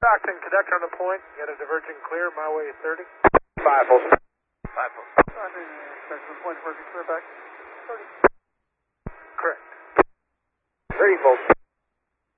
Stockton, conductor on the point. Got a diverging clear, my way 30. 5 full stop. 5 full. Stockton, conductor on the point, diverging clear back 30. Correct. 30 full stop.